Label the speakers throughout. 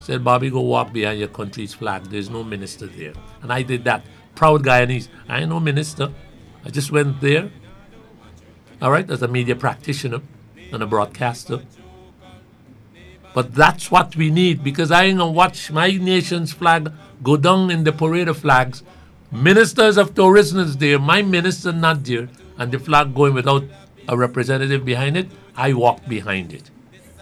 Speaker 1: Said, Bobby, go walk behind your country's flag. There's no minister there. And I did that. Proud Guyanese. I ain't no minister. I just went there, all right, as a media practitioner and a broadcaster. But that's what we need, because I ain't gonna watch my nation's flag go down in the parade of flags. Ministers of tourism is there, my minister not there, and the flag going without a representative behind it. I walk behind it.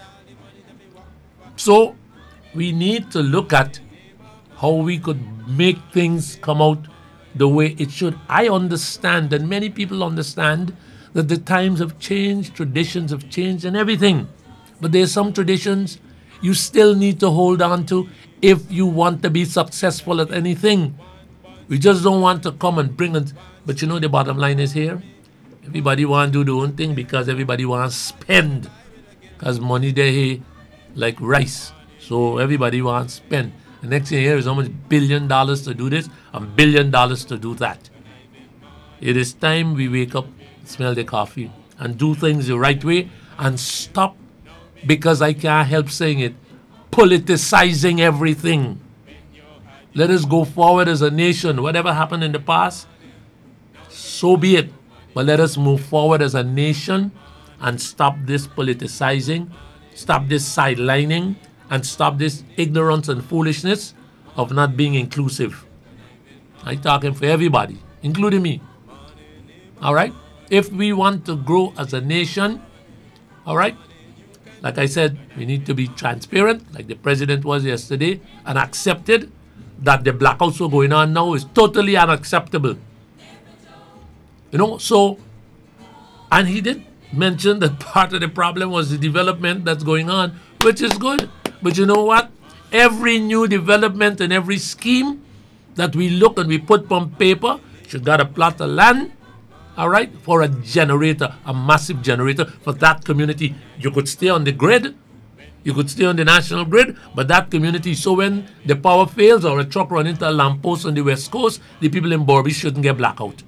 Speaker 1: So we need to look at how we could make things come out the way it should. I understand, and many people understand, that the times have changed, traditions have changed, and everything. But there's some traditions you still need to hold on to if you want to be successful at anything. We just don't want to come and bring it. But you know the bottom line is here. Everybody want to do their own thing because everybody wants to spend. Because money there like rice. So everybody wants to spend. The next thing here is how much $1 billion to do this and $1 billion to do that. It is time we wake up, smell the coffee, and do things the right way and stop, because I can't help saying it, politicizing everything. Let us go forward as a nation. Whatever happened in the past, so be it. But let us move forward as a nation and stop this politicizing, stop this sidelining, and stop this ignorance and foolishness of not being inclusive. I'm talking for everybody, including me. All right? If we want to grow as a nation, all right, like I said, we need to be transparent, like the president was yesterday, and accepted that the blackouts are going on now is totally unacceptable. You know, so, and he did mention that part of the problem was the development that's going on, which is good. But you know what? Every new development and every scheme that we look and we put on paper should got a plot of land, all right, for a generator, a massive generator for that community. You could stay on the grid, you could stay on the national grid, but that community, so when the power fails or a truck run into a lamppost on the west coast, the people in Borby shouldn't get blackout.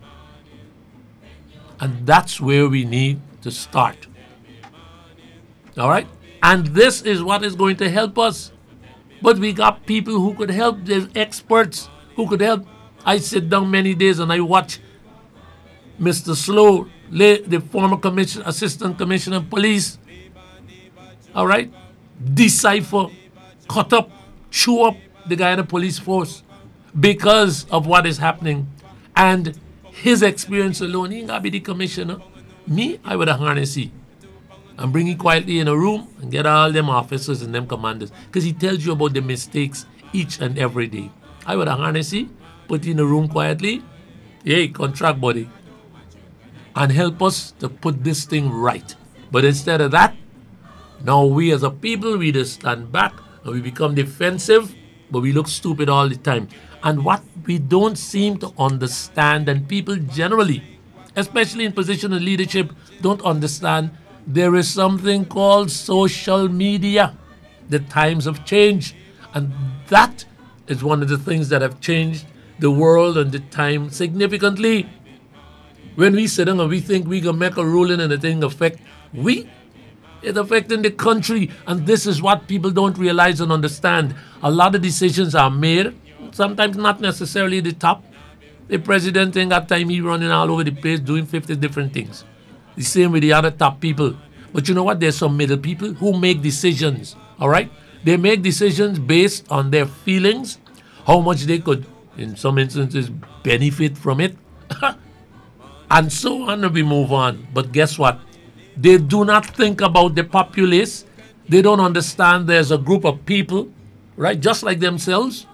Speaker 1: And that's where we need to start. All right? And this is what is going to help us. But we got people who could help. There's experts who could help. I sit down many days and I watch Mr. Slow, the former assistant commissioner of police, all right, decipher, cut up, chew up the guy in the police force because of what is happening. And his experience alone, he ain't got to be the commissioner. Me, I would have harnessed him and bring him quietly in a room and get all them officers and them commanders, because he tells you about the mistakes each and every day. I would have harnessed him, put him in a room quietly, hey, contract buddy, and help us to put this thing right. But instead of that, now we as a people, we just stand back and we become defensive, but we look stupid all the time. And what we don't seem to understand, and people generally, especially in position of leadership, don't understand, there is something called social media. The times have changed, and that is one of the things that have changed the world and the time significantly. When we sit down and we think we can make a ruling and the thing affect it's affecting the country. And this is what people don't realize and understand. A lot of decisions are made, sometimes not necessarily the top. The president ain't got time, he running all over the place doing 50 different things. The same with the other top people. But you know what? There's some middle people who make decisions, all right? They make decisions based on their feelings, how much they could, in some instances, benefit from it. And so on, and we move on. But guess what? They do not think about the populace. They don't understand there's a group of people, right, just like themselves,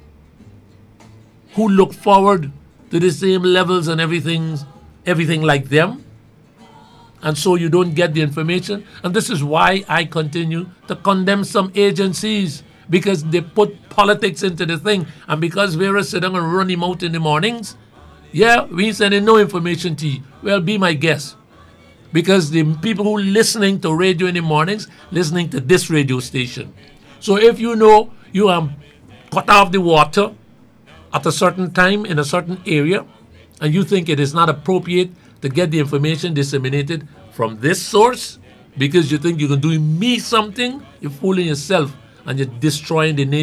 Speaker 1: who look forward to the same levels and everything like them. And so you don't get the information. And this is why I continue to condemn some agencies, because they put politics into the thing. And because we're sitting and run him out in the mornings, yeah, we ain't sending no information to you. Well, be my guest. Because the people who listening to radio in the mornings, listening to this radio station. So if you know you are cut off the water at a certain time in a certain area, and you think it is not appropriate to get the information disseminated from this source, because you think you can do me something, you're fooling yourself. and you're destroying the